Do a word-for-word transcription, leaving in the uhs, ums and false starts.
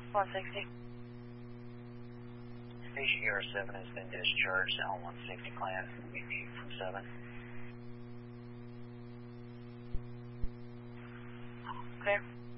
one sixty. Station E R seven has been discharged. L one sixty class. We need from seven. Okay.